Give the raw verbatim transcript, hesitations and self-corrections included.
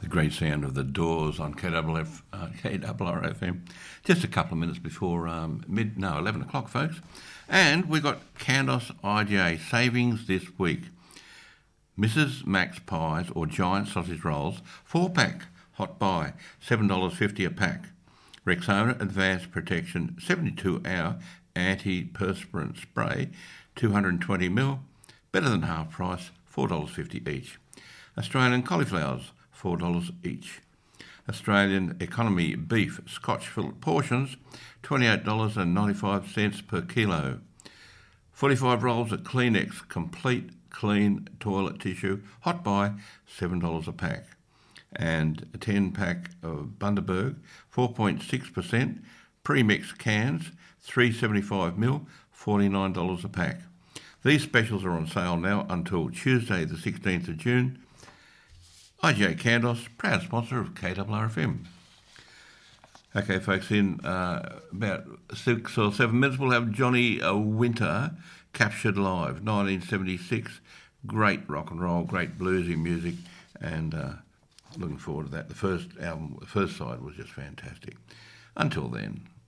great sound of the Doors on K R F, uh, K R F M. Just a couple of minutes before um, mid, no, eleven o'clock, folks. And we've got Candos I G A savings this week. Missus Mac's Pies or Giant Sausage Rolls, four pack, hot buy, seven dollars fifty a pack. Rexona Advanced Protection seventy-two hour antiperspirant spray, two hundred twenty milliliters, better than half price, four dollars fifty each. Australian cauliflowers, four dollars each. Australian economy beef Scotch fillet portions, twenty-eight dollars ninety-five per kilo. forty-five rolls of Kleenex complete clean toilet tissue, hot buy, seven dollars a pack. And a ten pack of Bundaberg, four point six percent, pre-mixed cans, three seventy-five milliliters, forty-nine dollars a pack. These specials are on sale now until Tuesday the sixteenth of June. I G A Candos, proud sponsor of K R F M. Okay, folks, in uh, about six or seven minutes we'll have Johnny uh, Winter captured live, nineteen seventy-six. Great rock and roll, great bluesy music, and uh, looking forward to that. The first album, the first side was just fantastic. Until then.